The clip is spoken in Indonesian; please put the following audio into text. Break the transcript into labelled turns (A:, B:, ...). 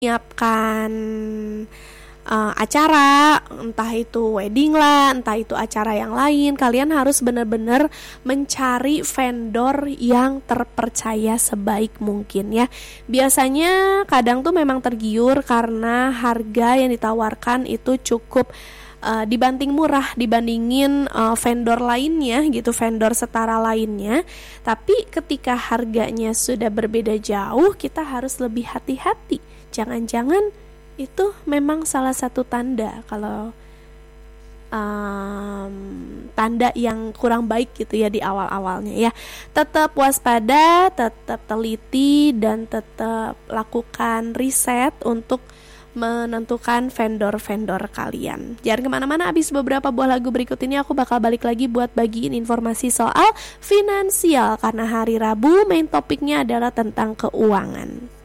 A: menyiapkan acara, entah itu wedding lah, entah itu acara yang lain, kalian harus benar-benar mencari vendor yang terpercaya sebaik mungkin ya. Biasanya kadang tuh memang tergiur karena harga yang ditawarkan itu cukup dibanting murah dibandingin vendor lainnya gitu, vendor setara lainnya. Tapi ketika harganya sudah berbeda jauh, kita harus lebih hati-hati. Jangan-jangan itu memang salah satu tanda kalau tanda yang kurang baik gitu ya di awal-awalnya ya. Tetap waspada, tetap teliti, dan tetap lakukan riset untuk menentukan vendor-vendor kalian. Jangan kemana-mana, abis beberapa buah lagu berikut ini aku bakal balik lagi buat bagiin informasi soal finansial, karena hari Rabu main topiknya adalah tentang keuangan.